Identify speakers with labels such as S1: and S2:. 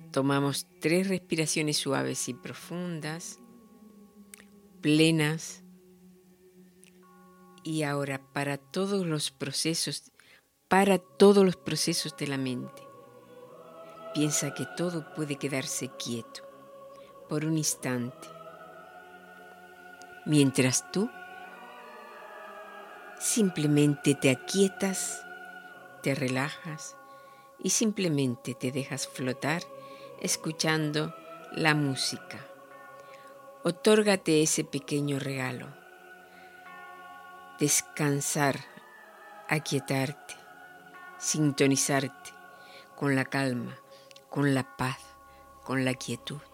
S1: Tomamos 3 respiraciones suaves y profundas, plenas. Y ahora para todos los procesos de la mente, piensa que todo puede quedarse quieto por un instante, mientras tú simplemente te aquietas, te relajas y simplemente te dejas flotar escuchando la música. Otórgate ese pequeño regalo. Descansar, aquietarte, sintonizarte con la calma, con la paz, con la quietud.